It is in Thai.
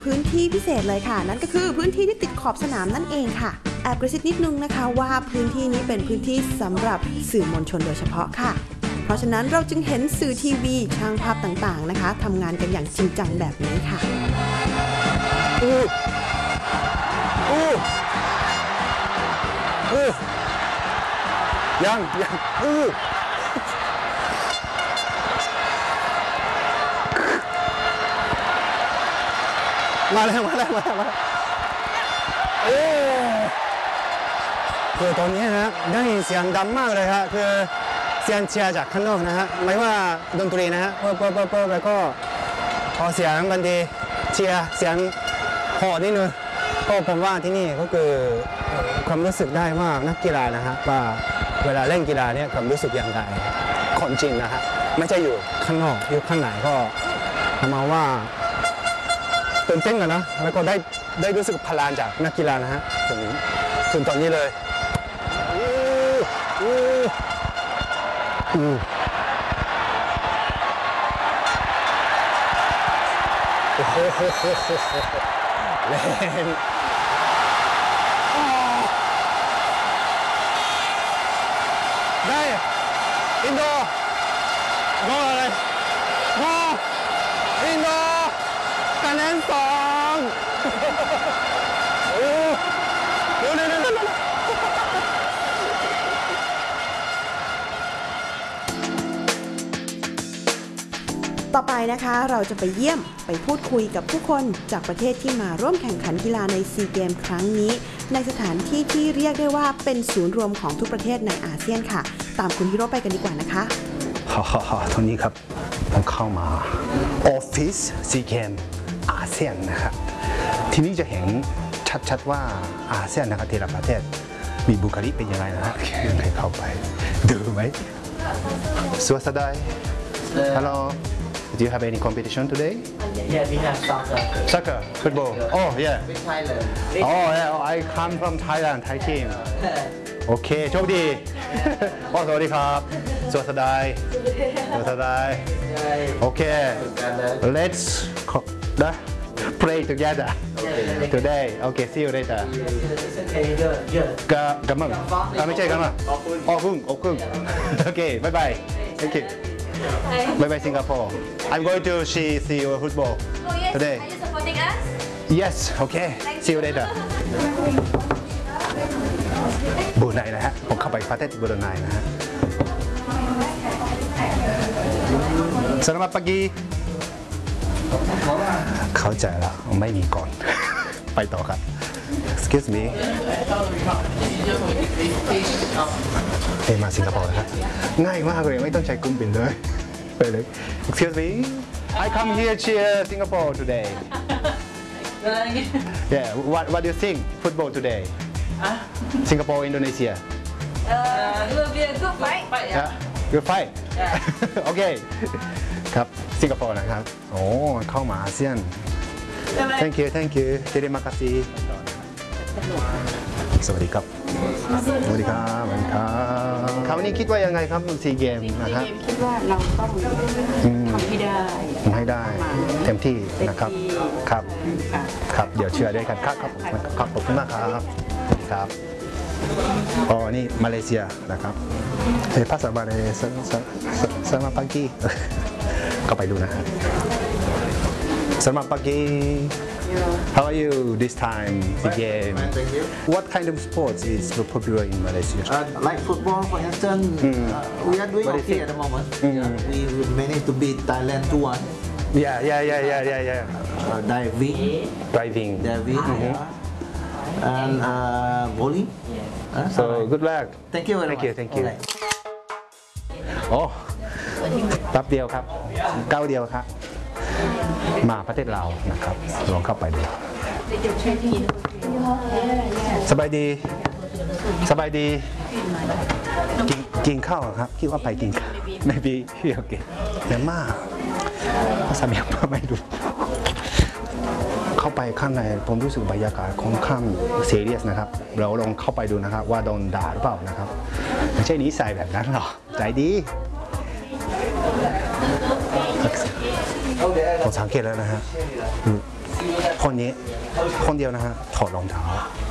พื้นที่พิเศษเลยค่ะนั่นก็คือพื้นที่ที่ติดขอบสนามนั่นเองค่ะแอบกระซิบนิดนึงนะคะว่าพื้นที่นี้เป็นพื้นที่สำหรับสื่อมวลชนโดยเฉพาะค่ะเพราะฉะนั้นเราจึงเห็นสื่อทีวีช่างภาพต่างๆนะคะทำงานกันอย่างจริงจังแบบนี้ค่ะยังมาแล้วคือตอนนี้นะได้ยินเสียงดังมากเลยครับคือเสียงเชียร์จากข้างนอกนะฮะไม่ว่าดนตรีนะฮะแล้วก็พอเสียงบันดีเชียร์เสียงหอนิดนึงก็ผมว่าที่นี่ก็คือความรู้สึกได้ว่านักกีฬานะฮะว่าเวลาเล่นกีฬาเนี่ยความรู้สึกอย่างไรคนจริงนะฮะไม่ใช่อยู่ข้างนอกอยู่ข้างในก็ทำมาว่าตื่นเต้นกันนะแล้วก็ได้รู้สึกพลังจากนักกีฬานะฮะถึงตอนนี้เลยโอ้โหเล่นได้อินโดก็อะไรก็อินโดคะแนน2โอ้เร็วต่อไปนะคะเราจะไปเยี่ยมไปพูดคุยกับผู้คนจากประเทศที่มาร่วมแข่งขันกีฬาในซีเกมครั้งนี้ในสถานที่ที่เรียกได้ว่าเป็นศูนย์รวมของทุกประเทศในอาเซียนค่ะตามคุณฮิโร่ไปกันดีกว่านะคะตอนนี้ครับผมเข้ามาออฟฟิศซีเกมอาเซียนนะครับที่นี่จะเห็นชัดๆว่าอาเซียนนะครับแต่ละประเทศมีบุคลิกเป็นยังไงนะยังไงเข้าไปดูไหมสวัสดี Hello Do you have any competition today? Yeah, we have soccer. Soccer, football. Oh yeah. With Thailand. Oh yeah, I come from Thailand, Thai team. โอเคโชคดีสวัสดีครับสวัสดีโอเค Let's pray together today. Okay, see you later. กัมมังไม่ใช่กัมมังอ๋อพึ่งโอเค bye bye. Thank you. Bye bye Singapore. I'm going to see your football today. Are you supporting us? Yes. Okay. See you later. บรูไนนะฮะผมเข้าไปประเทศบรูไนนะฮะSelamat pagi เข้าใจแล้วไม่มีก่อนไปต่อครับ Excuse me มาสิงคโปร์นะครับง่ายมากเลยไม่ต้องใช้กุ้งบินเลยไปเลย Excuse me I come here cheer Singapore today Yeah what do you think football today Singapore Indonesia It will be a good fight. Good fight โอเคครับสิงคโปร์นะครับโอ้เข้ามาอาเซียน Thank you terima kasih สวัสดีครับคราวนี้คิดว่ายังไงครับซีเกมนะครับคิดว่าเราต้องทำให้ได้เต็มที่นะครับครับเดี๋ยวเชื่อด้วยกันครับขอบคุณมากครับอ๋อนี่มาเลเซียนะครับภาษามาเลสมาปากีก็ไปดูนะครับสมาปากี How are you this time the game? Thank you. What kind of sports is popular in Malaysia? Like football, for instance, we are doing okay at the moment. We managed to beat Thailand 2-1. Yeah. Driving. And bowling. So good luck. Thank you very much. Thank you. โอ้แป๊บเดียวครับก้าวเดียวครับมาประเทศลาวนะครับลองเข้าไปดูสบายดีกินข้าวครับคิดว่าไปกินข้าว maybe โอเคเมียนมาภาษาเมียนมาไม่รู้เข้าไปข้างในผมรู้สึกบรรยากาศค่อนข้างซีเรียสนะครับเราลองเข้าไปดูนะครับว่าโดนด่าหรือเปล่านะครับไม่ใช่นิสัยแบบนั้นหรอกใจดีผมสังเกตแล้วนะฮะคนนี้คนเดียวนะฮะถอดรองเท้า